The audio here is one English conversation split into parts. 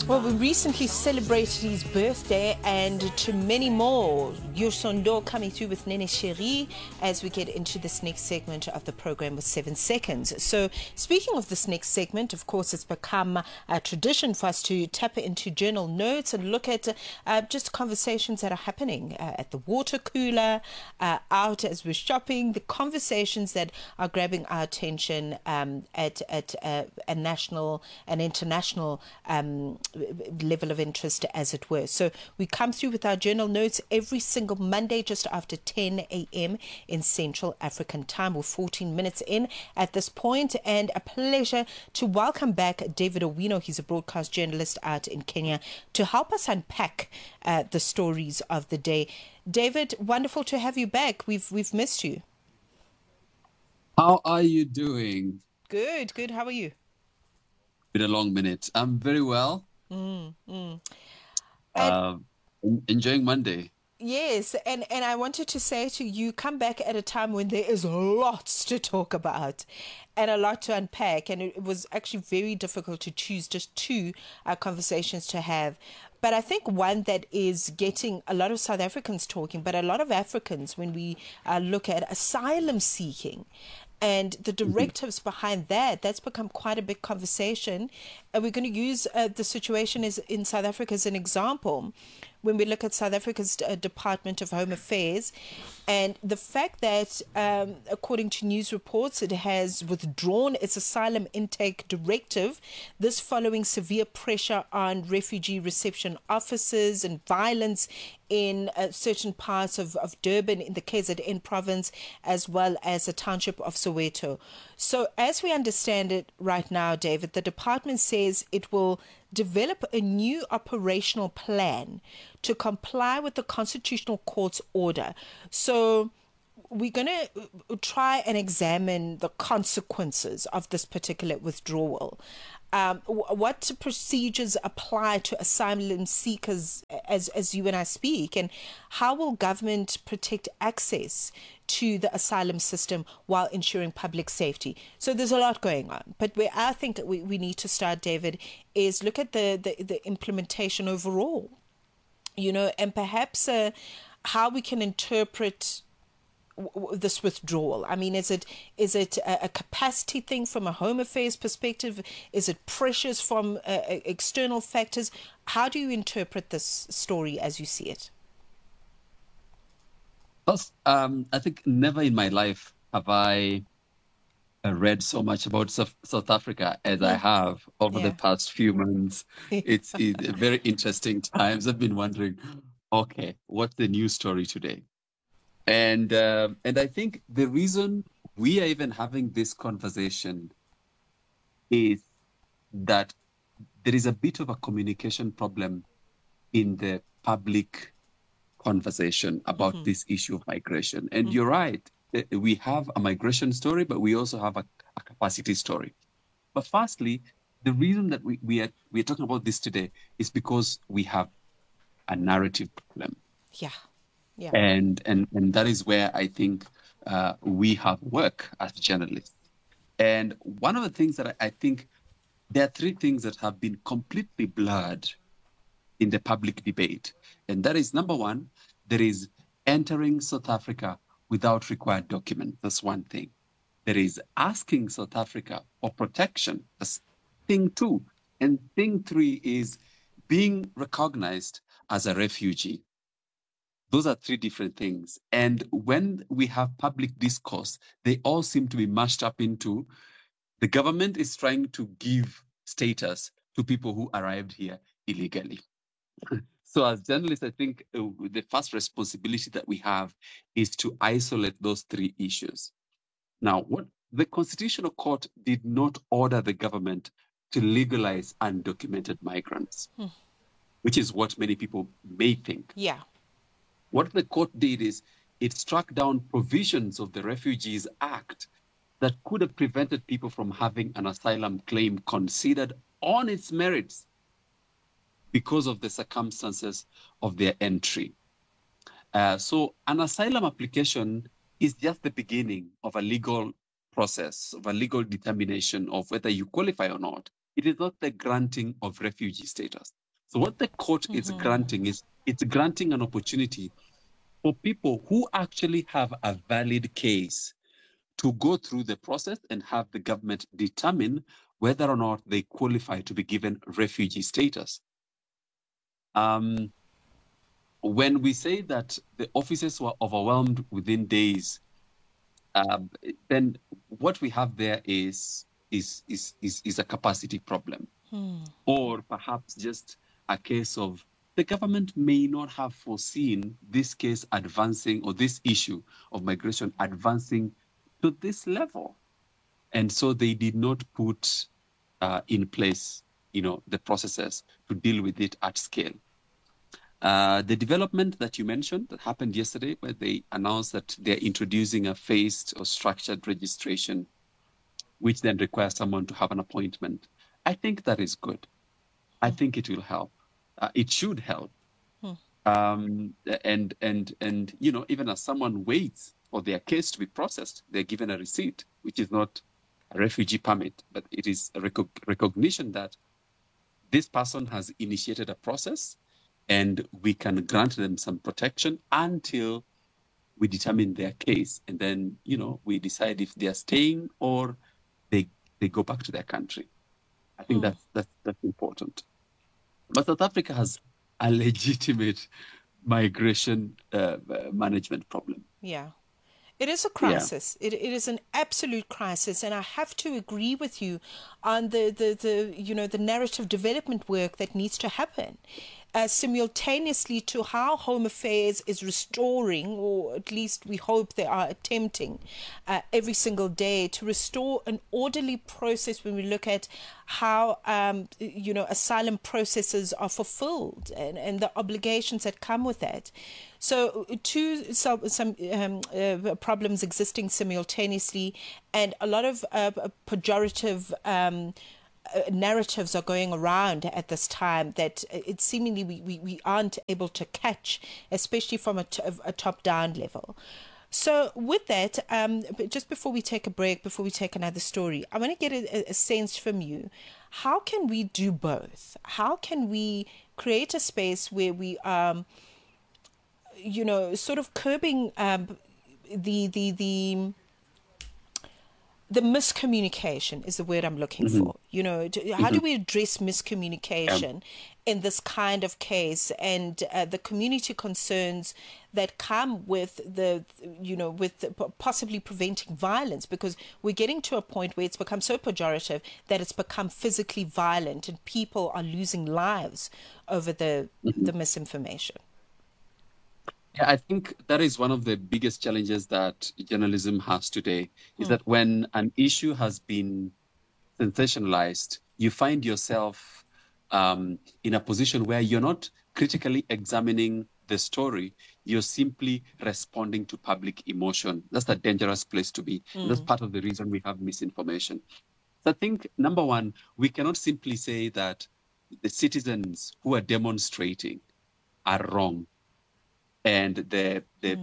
Well, we recently celebrated his birthday, and to many more. Yosondo coming through with Nene Cherie as we get into this next segment of the program with 7 seconds. So, speaking of this next segment, of course, it's become a tradition for us to tap into journal notes and look at just conversations that are happening at the water cooler, out as we're shopping, the conversations that are grabbing our attention at a national and international level of interest, as it were. So we come through with our journal notes every single Monday just after 10 a.m. in Central African time. We're 14 minutes in at this point, and a pleasure to welcome back David Owino. He's a broadcast journalist out in Kenya to help us unpack the stories of the day. David, wonderful to have you back. We've missed you. How are you doing? Good. How are you? Been a long minute. I'm very well. Enjoying Monday. Yes, and I wanted to say to you, come back at a time when there is lots to talk about and a lot to unpack, and it was actually very difficult to choose just two conversations to have. But I think one that is getting a lot of South Africans talking, but a lot of Africans, when we look at asylum seeking and the directives behind that, that's become quite a big conversation. And we're going to use the situation in South Africa as an example when we look at South Africa's Department of Home Affairs and the fact that, according to news reports, it has withdrawn its asylum intake directive, this following severe pressure on refugee reception officers and violence in certain parts of Durban in the KZN province, as well as the township of Soweto. So as we understand it right now, David, the department says it will develop a new operational plan to comply with the Constitutional Court's order. So we're going to try and examine the consequences of this particular withdrawal. What procedures apply to asylum seekers as you and I speak, and how will government protect access to the asylum system while ensuring public safety? So there's a lot going on, but where I think we need to start, David, is look at the implementation overall, and perhaps how we can interpret this withdrawal. I mean, is it a capacity thing from a Home Affairs perspective? Is it pressures from external factors? How do you interpret this story as you see it? Well, I think never in my life have I read so much about South Africa as I have over the past few months. It's very interesting times. I've been wondering, okay, what's the news story today? And I think the reason we are even having this conversation is that there is a bit of a communication problem in the public conversation about this issue of migration. And you're right, we have a migration story, but we also have a capacity story. But firstly, the reason that we are talking about this today is because we have a narrative problem. Yeah. And that is where I think we have work as journalists. And one of the things that I think there are three things that have been completely blurred in the public debate. And that is, number one, there is entering South Africa without required documents. That's one thing. There is asking South Africa for protection. That's thing two. And thing three is being recognized as a refugee. Those are three different things. And when we have public discourse, they all seem to be mashed up into the government is trying to give status to people who arrived here illegally. So as journalists, I think the first responsibility that we have is to isolate those three issues. Now, what the Constitutional Court did not order the government to legalize undocumented migrants, which is what many people may think. Yeah. What the court did is it struck down provisions of the Refugees Act that could have prevented people from having an asylum claim considered on its merits because of the circumstances of their entry. So an asylum application is just the beginning of a legal process, of a legal determination of whether you qualify or not. It is not the granting of refugee status. So what the court is granting is it's granting an opportunity for people who actually have a valid case to go through the process and have the government determine whether or not they qualify to be given refugee status. When we say that the officers were overwhelmed within days, then what we have there is a capacity problem, or perhaps just a case of the government may not have foreseen this case advancing, or this issue of migration advancing to this level, and so they did not put in place, the processes to deal with it at scale. The development that you mentioned that happened yesterday, where they announced that they're introducing a phased or structured registration, which then requires someone to have an appointment. I think that is good. I think it will help. It should help. And even as someone waits for their case to be processed, they're given a receipt, which is not a refugee permit, but it is a recognition that this person has initiated a process, and we can grant them some protection until we determine their case. And then, we decide if they are staying or they go back to their country. I think that's important. But South Africa has a legitimate migration management problem. Yeah. It is a crisis. Yeah. It is an absolute crisis, and I have to agree with you on the narrative development work that needs to happen. Simultaneously to how Home Affairs is restoring, or at least we hope they are attempting every single day to restore an orderly process when we look at how asylum processes are fulfilled and the obligations that come with that. So some problems existing simultaneously, and a lot of pejorative narratives are going around at this time that it seemingly we aren't able to catch, especially from a top-down level. So with that, just before we take a break, before we take another story, I want to get a sense from you. How can we do both? How can we create a space where we sort of curbing the miscommunication is the word I'm looking for. How do we address miscommunication in this kind of case, and the community concerns that come with with possibly preventing violence, because we're getting to a point where it's become so pejorative that it's become physically violent and people are losing lives over the misinformation. Yeah, I think that is one of the biggest challenges that journalism has today, is that when an issue has been sensationalized, you find yourself in a position where you're not critically examining the story, you're simply responding to public emotion. That's a dangerous place to be. That's part of the reason we have misinformation. So I think, number one, we cannot simply say that the citizens who are demonstrating are wrong, and the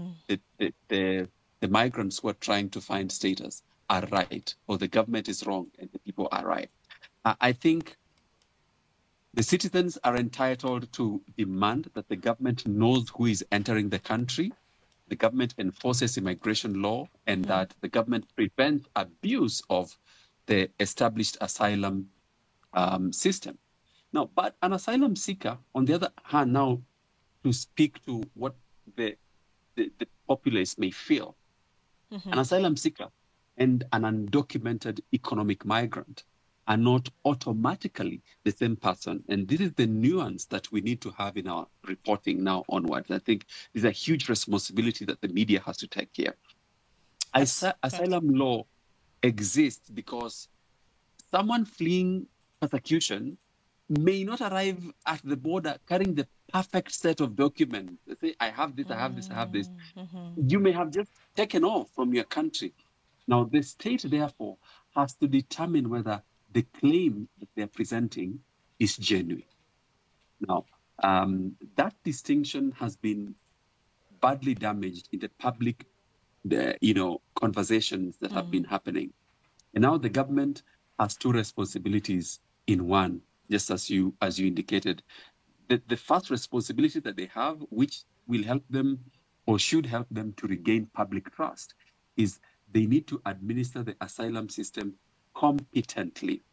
migrants who are trying to find status are right, or the government is wrong and the people are right. I think the citizens are entitled to demand that the government knows who is entering the country, the government enforces immigration law, and that the government prevents abuse of the established asylum system. Now, but an asylum seeker, on the other hand, now to speak to what the populace may feel, an asylum seeker and an undocumented economic migrant are not automatically the same person. And this is the nuance that we need to have in our reporting now onwards. I think there's a huge responsibility that the media has to take here. Asylum law exists because someone fleeing persecution may not arrive at the border carrying the perfect set of documents. They say, I have this, I have this, I have this. You may have just taken off from your country. Now, the state, therefore, has to determine whether the claim that they're presenting is genuine. Now, that distinction has been badly damaged in the public, conversations that have been happening. And now the government has two responsibilities in one, just as you indicated. The first responsibility that they have, which will help them or should help them to regain public trust, is they need to administer the asylum system competently.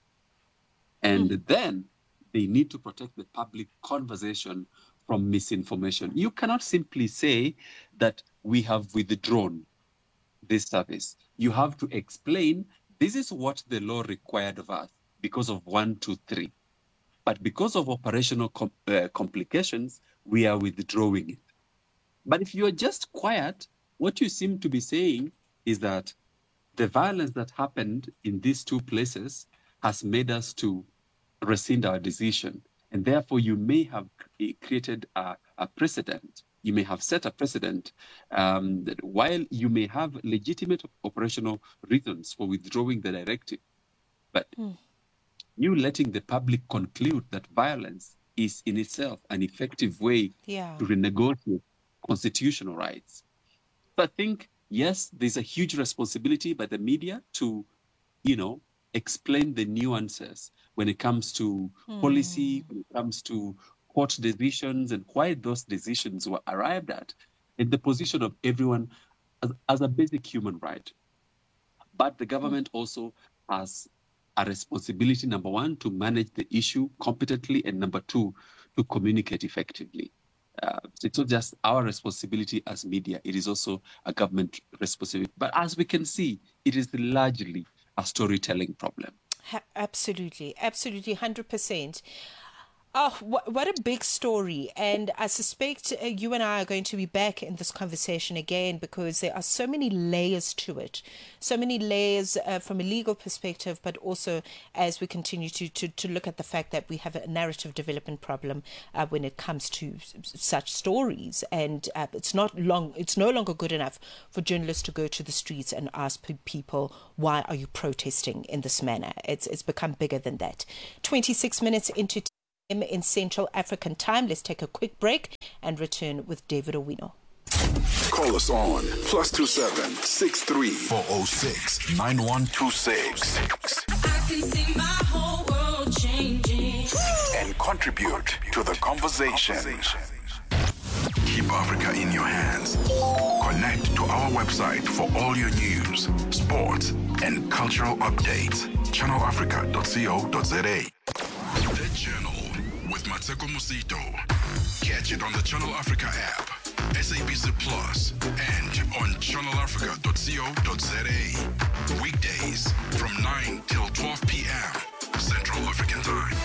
And then they need to protect the public conversation from misinformation. You cannot simply say that we have withdrawn this service. You have to explain, this is what the law required of us because of 1, 2, 3. But because of operational complications, we are withdrawing it. But if you are just quiet, what you seem to be saying is that the violence that happened in these two places has made us to rescind our decision. And therefore, you may have created a precedent. You may have set a precedent that while you may have legitimate operational reasons for withdrawing the directive, but you letting the public conclude that violence is in itself an effective way to renegotiate constitutional rights. So I think, yes, there's a huge responsibility by the media to, explain the nuances when it comes to policy, when it comes to court decisions and why those decisions were arrived at in the position of everyone as a basic human right. But the government also has a responsibility, number one, to manage the issue competently, and number two, to communicate effectively. It's not just our responsibility as media, it is also a government responsibility. But as we can see, it is largely a storytelling problem. Absolutely, 100%. Oh, what a big story. And I suspect you and I are going to be back in this conversation again, because there are so many layers to it. So many layers from a legal perspective, but also as we continue to look at the fact that we have a narrative development problem when it comes to such stories. And it's no longer good enough for journalists to go to the streets and ask people, why are you protesting in this manner? It's become bigger than that. 26 minutes into in Central African time. Let's take a quick break and return with David Owino. Call us on +27 63 406 9126. I can see my whole world changing. And contribute to the conversation. Keep Africa in your hands. Connect to our website for all your news, sports, and cultural updates. channelafrica.co.za. The Journal with Mateko Musito. Catch it on the Channel Africa app, SABC Plus, and on channelafrica.co.za. Weekdays from 9 till 12 p.m. Central African Time.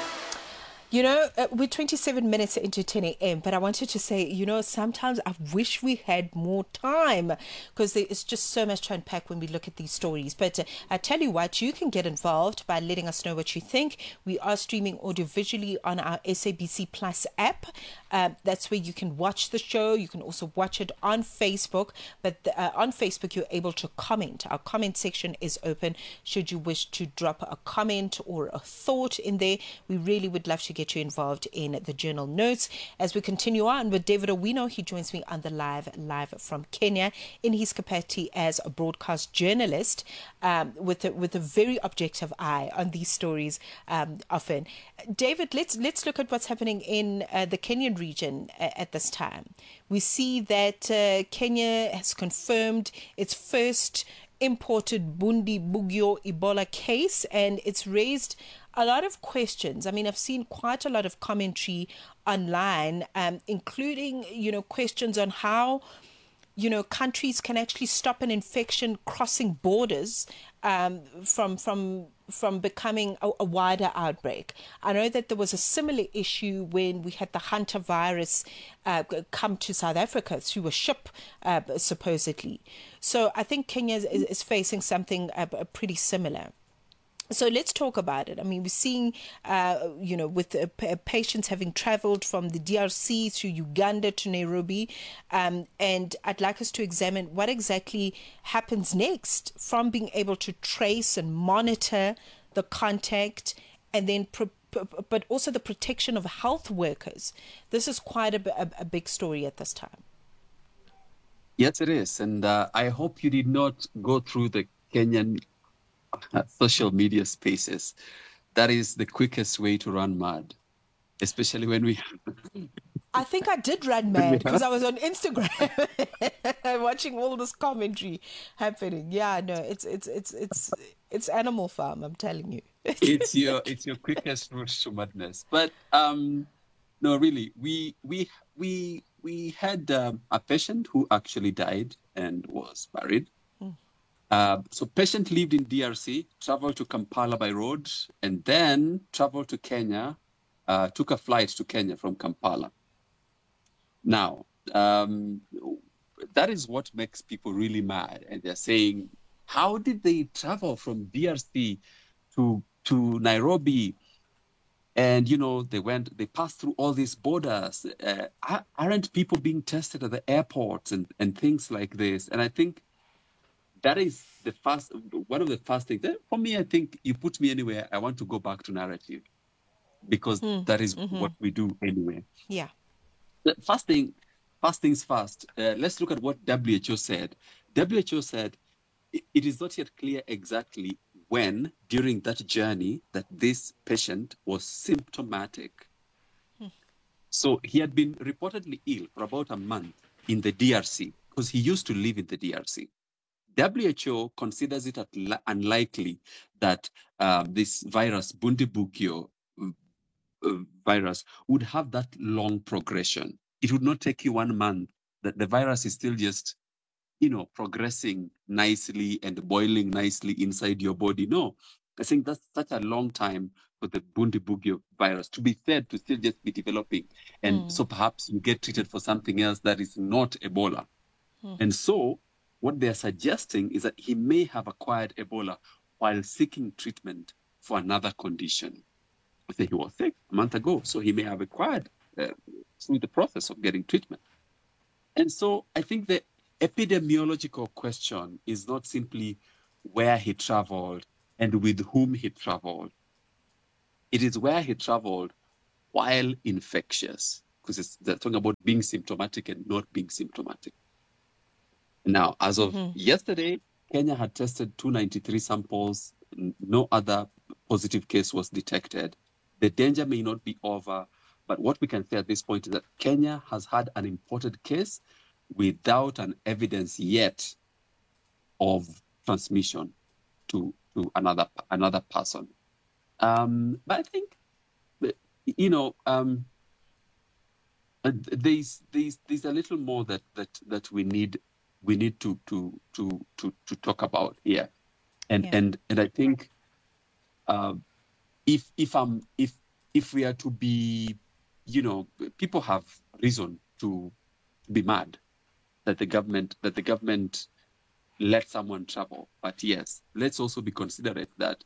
We're 27 minutes into 10 a.m., but I wanted to say, sometimes I wish we had more time, because there is just so much to unpack when we look at these stories. But I tell you what, you can get involved by letting us know what you think. We are streaming audiovisually on our SABC Plus app. That's where you can watch the show. You can also watch it on Facebook. But on Facebook, you're able to comment. Our comment section is open. Should you wish to drop a comment or a thought in there, we really would love to get you involved in the Journal Notes. As we continue on with David Owino, he joins me on the live from Kenya in his capacity as a broadcast journalist, with a very objective eye on these stories often. David, let's look at what's happening in the Kenyan region at this time. We see that Kenya has confirmed its first imported Bundi Bugyo Ebola case, and it's raised a lot of questions. I mean, I've seen quite a lot of commentary online, including, questions on how, countries can actually stop an infection crossing borders from becoming a wider outbreak. I know that there was a similar issue when we had the Hunter virus come to South Africa through a ship, supposedly. So I think Kenya is facing something pretty similar. So let's talk about it. I mean, we're seeing, with patients having traveled from the DRC through Uganda to Nairobi. And I'd like us to examine what exactly happens next from being able to trace and monitor the contact, and then but also the protection of health workers. This is quite a big story at this time. Yes, it is. And I hope you did not go through the Kenyan social media spaces, that is the quickest way to run mad, especially when we. I think I did run mad because I was on Instagram watching all this commentary happening. Yeah, no, it's Animal Farm. I'm telling you. It's your quickest route to madness. But no, really, we had a patient who actually died and was buried. So patient lived in DRC, traveled to Kampala by road, and then traveled to Kenya, took a flight to Kenya from Kampala. Now, that is what makes people really mad. And they're saying, how did they travel from DRC to Nairobi? And, they passed through all these borders. Aren't people being tested at the airports and things like this? And I think that is one of the first things. For me, I think you put me anywhere, I want to go back to narrative because that is what we do anyway. Yeah. The first things first, let's look at what WHO said. WHO said it is not yet clear exactly when during that journey that this patient was symptomatic. So he had been reportedly ill for about a month in the DRC because he used to live in the DRC. WHO considers it unlikely that this virus, Bundibugyo virus, would have that long progression. It would not take you 1 month. That the virus is still just, progressing nicely and boiling nicely inside your body. No, I think that's such a long time for the Bundibugyo virus to be said to still just be developing. And so perhaps you get treated for something else that is not Ebola. And so what they're suggesting is that he may have acquired Ebola while seeking treatment for another condition. He was sick a month ago, so he may have acquired through the process of getting treatment. And so I think the epidemiological question is not simply where he traveled and with whom he traveled. It is where he traveled while infectious, because they're talking about being symptomatic and not being symptomatic. Now, as of yesterday, Kenya had tested 293 samples. No other positive case was detected. The danger may not be over, but what we can say at this point is that Kenya has had an imported case without an evidence yet of transmission to another person. But I think, there's a little more that we need to talk about here, and I think if we are to be, people have reason to be mad that the government let someone travel. But yes, let's also be considerate that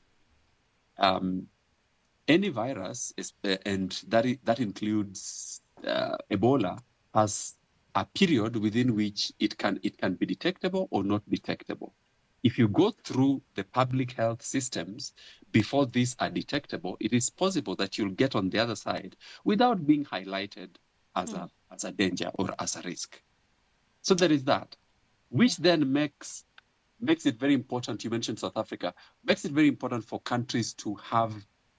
any virus and that includes Ebola has a period within which it can be detectable or not detectable. If you go through the public health systems before these are detectable, it is possible that you'll get on the other side without being highlighted as a danger or as a risk. So there is that, which then makes it very important. You mentioned South Africa, makes it very important for countries to have,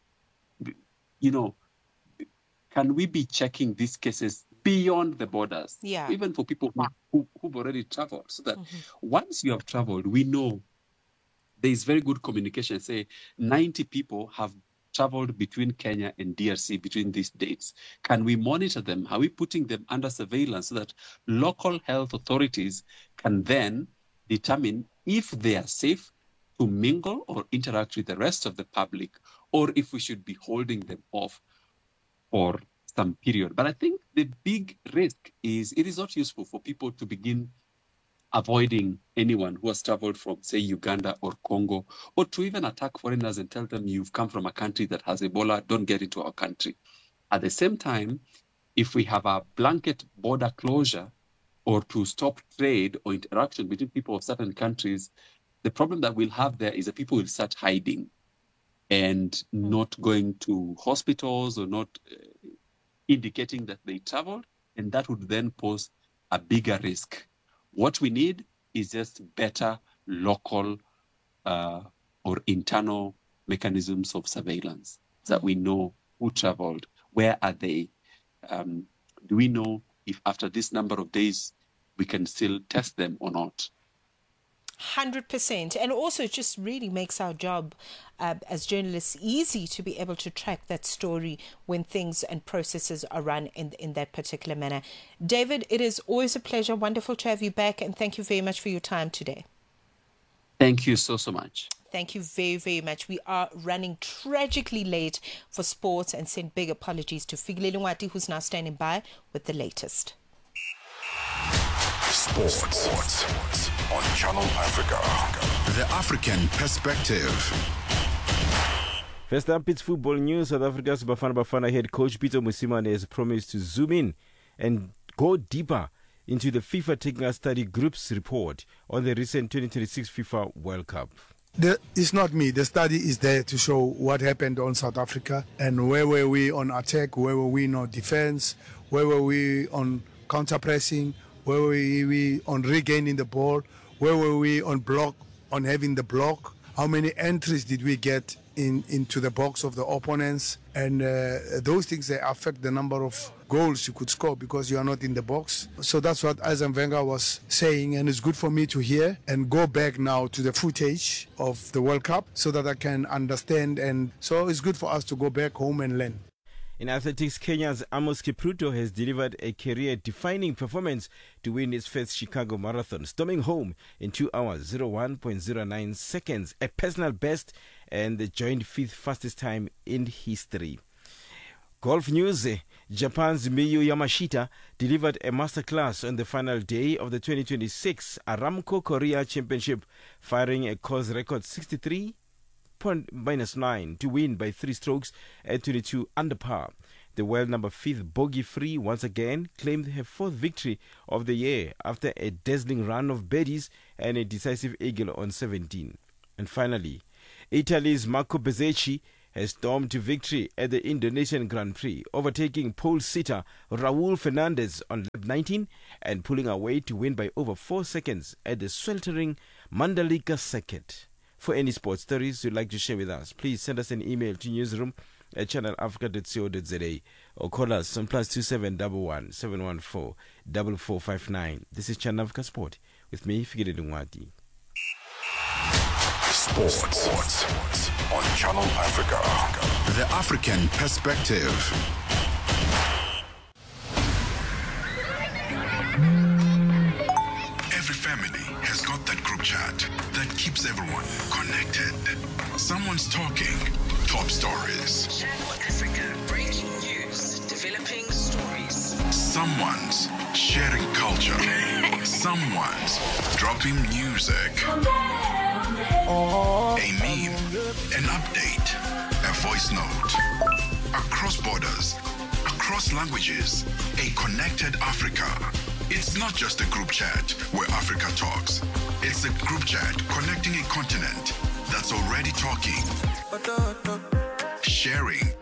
can we be checking these cases beyond the borders, even for people who've already traveled, so that once you have traveled, we know there is very good communication. Say 90 people have traveled between Kenya and DRC between these dates. Can we monitor them? Are we putting them under surveillance so that local health authorities can then determine if they are safe to mingle or interact with the rest of the public, or if we should be holding them off for some period? But I think the big risk is it is not useful for people to begin avoiding anyone who has traveled from, say, Uganda or Congo, or to even attack foreigners and tell them you've come from a country that has Ebola, don't get into our country. At the same time, if we have a blanket border closure or to stop trade or interaction between people of certain countries, the problem that we'll have there is that people will start hiding and not going to hospitals or not indicating that they traveled, and that would then pose a bigger risk. What we need is just better local or internal mechanisms of surveillance, so that we know who traveled, where are they, do we know if after this number of days we can still test them or not? 100%. And also it just really makes our job as journalists easy to be able to track that story when things and processes are run in that particular manner. David, it is always a pleasure. Wonderful to have you back, and thank you very much for your time today. Thank you so much. Thank you very, very much. We are running tragically late for sports, and send big apologies to Fikile Lungwati, who's now standing by with the latest. Sports on Channel Africa. The African perspective. First up, it's football news. South Africa's Bafana Bafana head coach Peter Musimane has promised to zoom in and go deeper into the FIFA Technical Study Group's report on the recent 2026 FIFA World Cup. It's not me. The study is there to show what happened on South Africa and where were we on attack, where were we on defense, where were we on counter-pressing, where were we on regaining the ball, where were we on block, on having the block, how many entries did we get into the box of the opponents, and those things, they affect the number of goals you could score because you are not in the box. So that's what Arsene Wenger was saying, and it's good for me to hear and go back now to the footage of the World Cup so that I can understand, and so it's good for us to go back home and learn. In athletics, Kenya's Amos Kipruto has delivered a career-defining performance to win his first Chicago Marathon, storming home in 2 hours, 01.09 seconds, a personal best and the joint 5th fastest time in history. Golf news, Japan's Miyu Yamashita delivered a masterclass on the final day of the 2026 Aramco Korea Championship, firing a course record 63.-9 to win by 3 strokes at 22 under par. The world number 5th bogey-free once again claimed her 4th victory of the year after a dazzling run of birdies and a decisive eagle on 17. And finally, Italy's Marco Bezzecchi has stormed to victory at the Indonesian Grand Prix, overtaking pole sitter Raul Fernandez on lap 19 and pulling away to win by over 4 seconds at the sweltering Mandalika circuit. For any sports stories you'd like to share with us, please send us an email to newsroom@channelafrica.co.za or call us on +2711 714 4459. This is Channel Africa Sport with me, Fikile Lungwati. Sports on Channel Africa. The African perspective. Every family has got that group chat that keeps everyone connected. Someone's talking top stories. Channel Africa, breaking news, developing stories. Someone's sharing culture. Someone's dropping music. A meme, an update, a voice note. Across borders, across languages, a connected Africa. It's not just a group chat where Africa talks. It's a group chat connecting a continent that's already talking, sharing,